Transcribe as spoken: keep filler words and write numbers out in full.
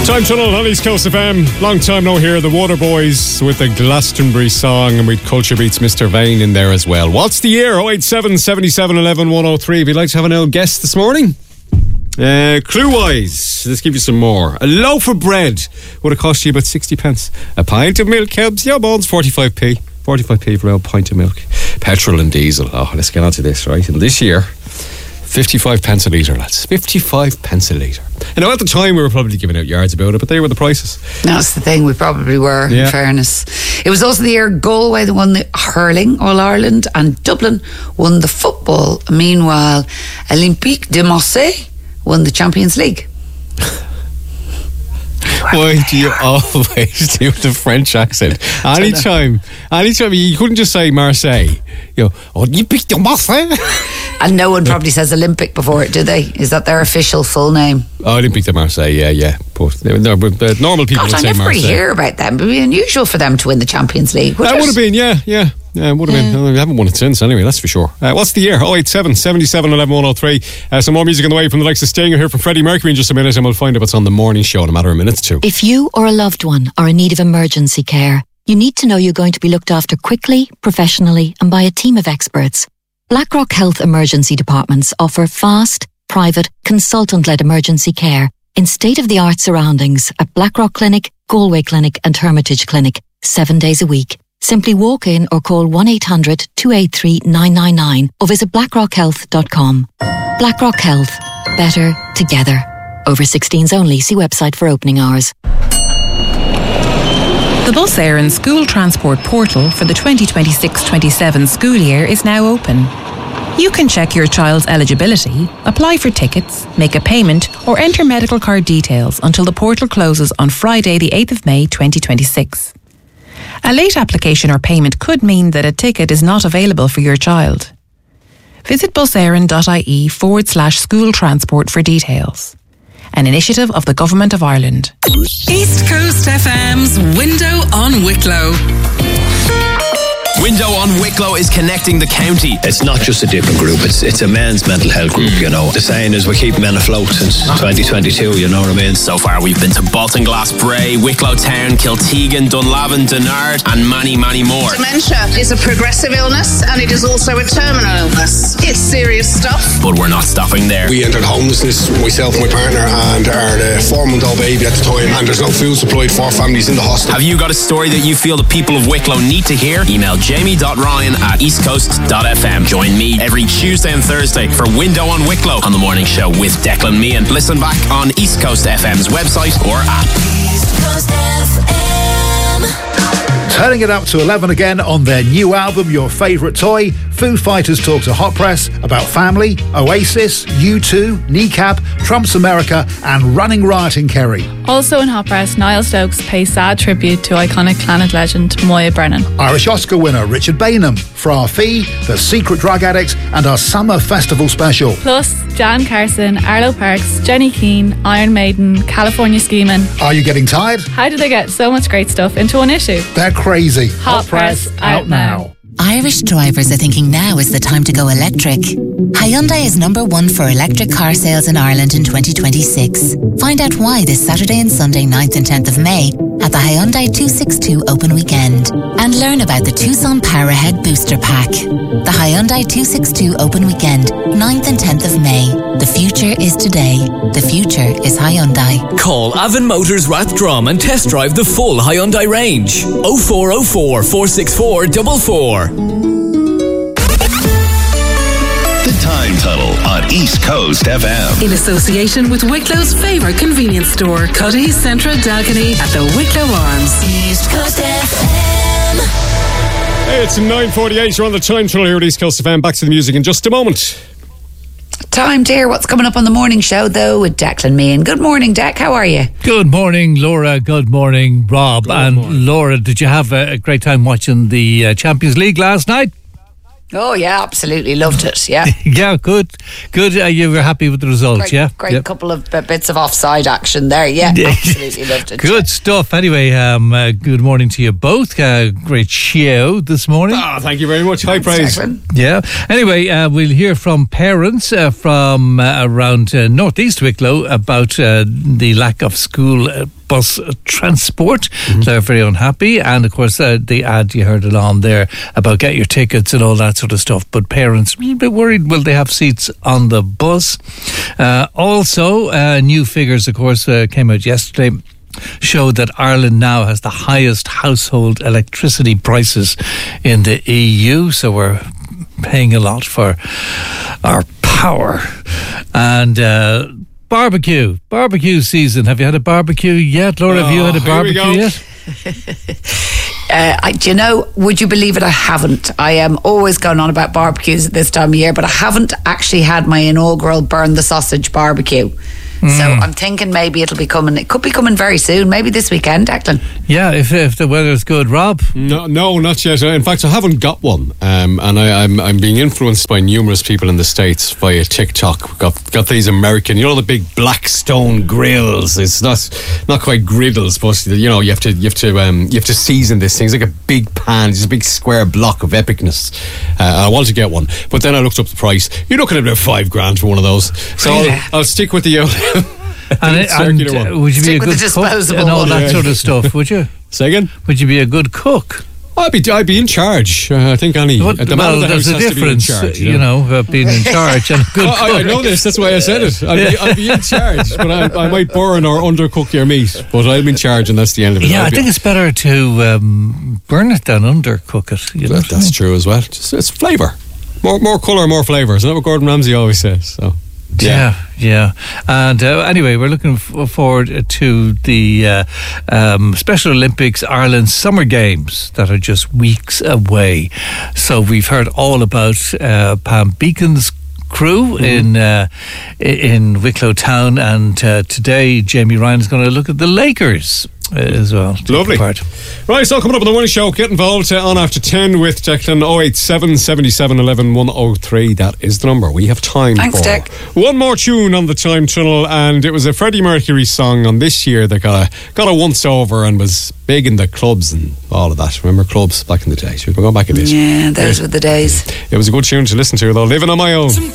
Time tunnel on East Coast F M. Long time no hear. The Waterboys with the Glastonbury song, and with Culture Beats Mister Vane in there as well. What's the year? oh eight seven, seven seven, one one, one oh three. If you'd like to have an old guest this morning. Uh, clue-wise, let's give you some more. A loaf of bread would have cost you about sixty pence. A pint of milk helps your bones, forty-five p. forty-five p for a pint of milk. Petrol and diesel. Oh, let's get on to this, right? And this year, fifty-five pence a litre, lads. fifty-five pence a litre. You know, at the time we were probably giving out yards about it, but they were the prices. That's the thing, we probably were, yeah. in fairness. It was also the year Galway that won the hurling All-Ireland and Dublin won the football. Meanwhile, Olympique de Marseille won the Champions League. Why do you always do the French accent? Anytime, anytime, you couldn't just say Marseille. You know, Olympique de Marseille. And no one probably says Olympic before it, do they? Is that their official full name? Oh, Olympique de Marseille, yeah, yeah. But, no, but uh, normal people God, would I say never Marseille. hear about them. It would be unusual for them to win the Champions League, would That it? would have been, yeah, yeah. Yeah, it would have Yeah. been. We haven't won it since anyway, that's for sure. Uh, what's the year? oh eight seven, seven seven, one one, one oh three. Uh, some more music on the way from the likes of Sting. You'll hear from Freddie Mercury in just a minute, and we'll find out what's on the morning show in a matter of minutes too. If you or a loved one are in need of emergency care, you need to know you're going to be looked after quickly, professionally, and by a team of experts. BlackRock Health Emergency Departments offer fast, private, consultant-led emergency care in state-of-the-art surroundings at Blackrock Clinic, Galway Clinic and Hermitage Clinic, seven days a week. Simply walk in or call one eight hundred, two eight three, nine nine nine or visit blackrock health dot com. BlackRock Health. Better together. Over sixteens only. See website for opening hours. The Bus Éireann School Transport Portal for the twenty twenty-six twenty-seven school year is now open. You can check your child's eligibility, apply for tickets, make a payment or enter medical card details until the portal closes on Friday the eighth of May twenty twenty-six. A late application or payment could mean that a ticket is not available for your child. Visit buseireann.ie forward slash school transport for details. An initiative of the Government of Ireland. East Coast F M's Window on Wicklow. Window on Wicklow is connecting the county. It's not just a different group, it's it's a men's mental health group, you know. The saying is we keep men afloat since twenty twenty-two, you know what I mean? So far we've been to Baltinglass, Bray, Wicklow Town, Kiltegan, Dunlavin, Dunard and many, many more. Dementia is a progressive illness and it is also a terminal illness. It's serious stuff. But we're not stopping there. We entered homelessness, myself and my partner, and are the four-month-old baby at the time, and there's no food supplied for families in the hostel. Have you got a story that you feel the people of Wicklow need to hear? Email jamie.ryan at eastcoast.fm. Join me every Tuesday and Thursday for Window on Wicklow on the morning show with Declan Meehan. Listen back on East Coast F M's website or app. East Coast F M. Turning it up to eleven again on their new album, Your Favourite Toy. Foo Fighters talk to Hot Press about family, Oasis, U two, Kneecap, Trump's America and Running Riot in Kerry. Also in Hot Press, Niall Stokes pays sad tribute to iconic Planet legend Moya Brennan. Irish Oscar winner Richard Bainham, Fra Fee, The Secret Drug Addicts and our Summer Festival special. Plus, Jan Carson, Arlo Parks, Jenny Keane, Iron Maiden, California Schemin'. Are you getting tired? How did they get so much great stuff into one issue? They're crazy. Hot, Hot Press, Press, out now. Irish drivers are thinking now is the time to go electric. Hyundai is number one for electric car sales in Ireland in twenty twenty-six. Find out why this Saturday and Sunday ninth and tenth of May at the Hyundai two sixty-two Open Weekend. And learn about the Tucson Powerhead Booster Pack. The Hyundai two sixty-two Open Weekend, ninth and tenth of May. The future is today. The future is Hyundai. Call Avon Motors Rathdrum and test drive the full Hyundai range. oh four oh four, four six four, four four. The Time Tunnel on East Coast F M. In association with Wicklow's favourite convenience store, Cuddy Centra Dalkeny at the Wicklow Arms. East Coast F M. Hey, it's nine forty-eight. You're on the Time Tunnel here at East Coast F M. Back to the music in just a moment. Time to hear what's coming up on the morning show, though, with Declan Meehan. Good morning, Dec. How are you? Good morning, Laura. Good morning, Rob. Good and morning. Laura, did you have a, a great time watching the uh, Champions League last night? Oh, yeah, absolutely. Loved it, yeah. Yeah, good. Good. Uh, you were happy with the results, Great, yeah? great yep. couple of b- bits of offside action there, yeah. Absolutely loved it. Good yeah. stuff. Anyway, um, uh, good morning to you both. Uh, great show this morning. Oh, thank you very much. High praise. Yeah. Anyway, uh, we'll hear from parents uh, from uh, around uh, northeast Wicklow about uh, the lack of school uh, bus transport. Mm-hmm. They're very unhappy. And of course, uh, the ad you heard it on there about get your tickets and all that sort of stuff. But parents a little bit worried, will they have seats on the bus? Uh, also, uh, new figures, of course, uh, came out yesterday, showed that Ireland now has the highest household electricity prices in the E U. So we're paying a lot for our power. And uh, barbecue, barbecue season. Have you had a barbecue yet, Laura? Oh, have you had a barbecue yet? Uh, I, do you know, would you believe it, I haven't. I am always going on about barbecues at this time of year, but I haven't actually had my inaugural burn the sausage barbecue. Mm. So I'm thinking maybe it'll be coming. It could be coming very soon. Maybe this weekend, Declan. Yeah, if if the weather's good, Rob. No, no, not yet. In fact, I haven't got one, um, and I, I'm I'm being influenced by numerous people in the States via TikTok. Got got these American, you know, the big black stone grills. It's not not quite griddles, but you know, you have to you have to um, you have to season this thing. It's like a big pan, it's a big square block of epicness. Uh, I want to get one, but then I looked up the price. You're looking at about five grand for one of those. So yeah. I'll, I'll stick with the. Uh, And, it, and uh, would you Stick be a good cook and all that sort of stuff, would you? Say again? Would you be a good cook? I'd be, I'd be in charge. Uh, I think any. What, the well, man of the there's house a has difference, to be in charge, you, you know, about being in charge and a good oh, cook. I, I know this, that's why I said it. I'd, be, I'd be in charge, but I, I might burn or undercook your meat, but I'm in charge and that's the end of it. Yeah, I'd I be, think it's better to um, burn it than undercook it. You know that, that's true as well. Just, it's flavour. More, more colour, more flavour. Isn't that what Gordon Ramsay always says? So. Yeah, yeah. And uh, anyway, we're looking f- forward to the uh, um, Special Olympics Ireland Summer Games that are just weeks away. So we've heard all about uh, Pam Beacon's crew mm-hmm. in uh, in Wicklow Town, and uh, today Jamie Ryan is going to look at the Lakers uh, as well. Lovely. Right, so coming up on the morning show, get involved uh, on after ten with Declan. oh eight seven, seven seven, one one, one oh three. That is the number. We have time Thanks, for Dick. one more tune on the Time Tunnel, and it was a Freddie Mercury song on this year that got a, got a once over and was big in the clubs and all of that. Remember clubs back in the day? Should we go back a bit? Yeah, those it, were the days. It was a good tune to listen to, though. Living on My Own.